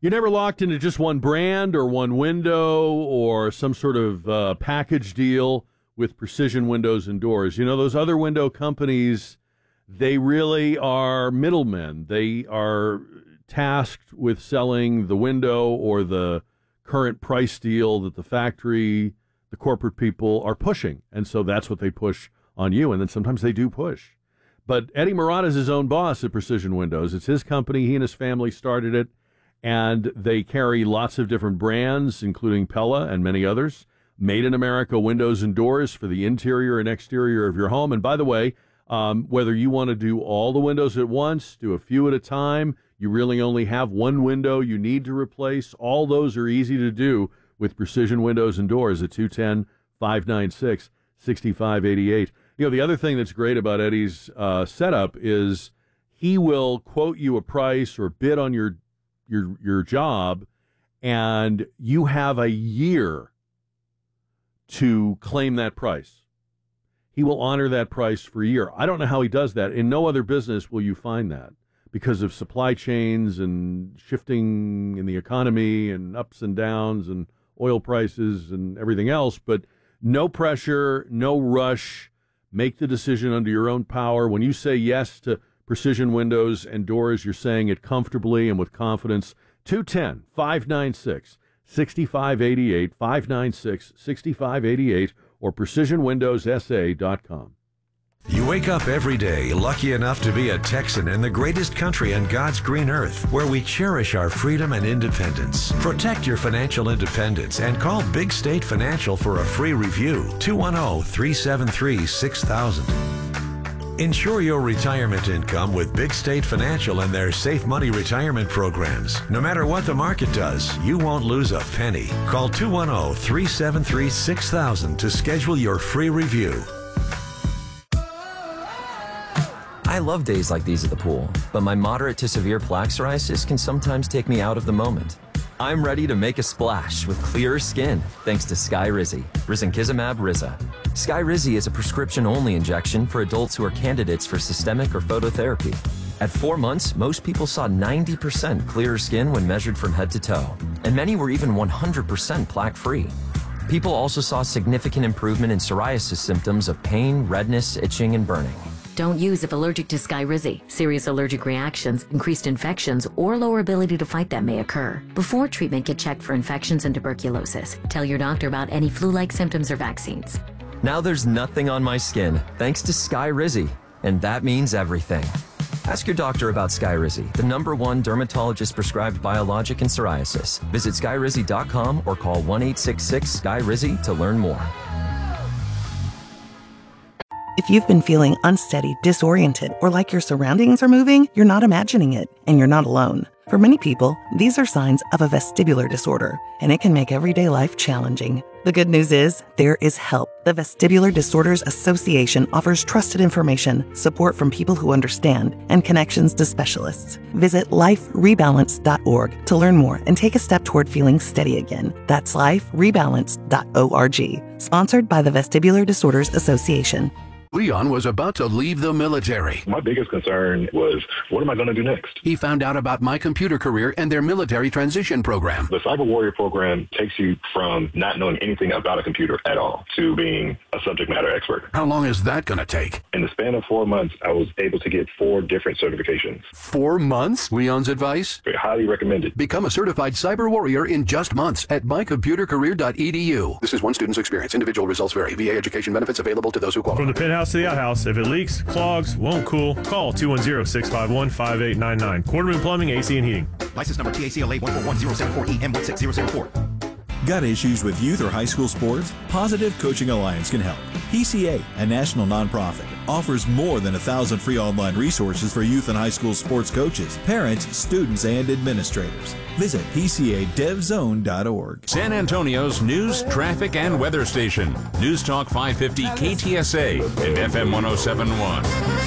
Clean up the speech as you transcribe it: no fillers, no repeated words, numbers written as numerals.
You're never locked into just one brand or one window or some sort of package deal with Precision Windows and Doors. You know, those other window companies, they really are middlemen. They are tasked with selling the window or the current price deal that the factory, the corporate people are pushing. And so that's what they push on you. And then sometimes they do push. But Eddie Murata is his own boss at Precision Windows. It's his company. He and his family started it. And they carry lots of different brands, including Pella and many others. Made in America windows and doors for the interior and exterior of your home. And by the way, whether you want to do all the windows at once, do a few at a time, you really only have one window you need to replace, all those are easy to do with Precision Windows and Doors at 210-596-6588. You know, the other thing that's great about Eddie's setup is he will quote you a price or bid on your job, and you have a year to claim that price. He will honor that price for a year. I don't know how he does that. In no other business will you find that because of supply chains and shifting in the economy and ups and downs and oil prices and everything else. But no pressure, no rush. Make the decision under your own power. When you say yes to Precision Windows and Doors, you're saying it comfortably and with confidence. 210-596-6588, 596-6588, or precisionwindowssa.com. You wake up every day lucky enough to be a Texan in the greatest country on God's green earth, where we cherish our freedom and independence. Protect your financial independence and call Big State Financial for a free review. 210-373-6000. Ensure your retirement income with Big State Financial and their Safe Money retirement programs. No matter what the market does, you won't lose a penny. Call 210-373-6000 to schedule your free review. I love days like these at the pool, but my moderate to severe plaque psoriasis can sometimes take me out of the moment. I'm ready to make a splash with clearer skin thanks to Skyrizi, risankizumab Riza. Skyrizi is a prescription-only injection for adults who are candidates for systemic or phototherapy. At 4 months, most people saw 90% clearer skin when measured from head to toe, and many were even 100% plaque-free. People also saw significant improvement in psoriasis symptoms of pain, redness, itching, and burning. Don't use if allergic to Skyrizi. Serious allergic reactions, increased infections, or lower ability to fight them may occur. Before treatment, get checked for infections and tuberculosis. Tell your doctor about any flu-like symptoms or vaccines. Now there's nothing on my skin thanks to Skyrizi, and that means everything. Ask your doctor about Skyrizi, the #1 dermatologist-prescribed biologic in psoriasis. Visit Skyrizi.com or call 1-866-SKYRIZI to learn more. If you've been feeling unsteady, disoriented, or like your surroundings are moving, you're not imagining it, and you're not alone. For many people, these are signs of a vestibular disorder, and it can make everyday life challenging. The good news is, there is help. The Vestibular Disorders Association offers trusted information, support from people who understand, and connections to specialists. Visit liferebalance.org to learn more and take a step toward feeling steady again. That's liferebalance.org. Sponsored by the Vestibular Disorders Association. Leon was about to leave the military. My biggest concern was, what am I going to do next? He found out about My Computer Career and their military transition program. The Cyber Warrior program takes you from not knowing anything about a computer at all to being a subject matter expert. How long is that going to take? In the span of 4 months, I was able to get 4 different certifications. 4 months? Leon's advice? Highly recommended. Become a certified cyber warrior in just months at mycomputercareer.edu. This is one student's experience. Individual results vary. VA education benefits available to those who qualify. From the penthouse to the outhouse, if it leaks, clogs, won't cool, call 210-651-5899. Quarterman Plumbing, AC and Heating. License number TACLA 141074E M16004. Got issues with youth or high school sports? Positive Coaching Alliance can help. PCA, a national nonprofit, offers more than 1,000 free online resources for youth and high school sports coaches, parents, students, and administrators. Visit PCADevZone.org. San Antonio's news, traffic, and weather station. News Talk 550 KTSA and FM 1071.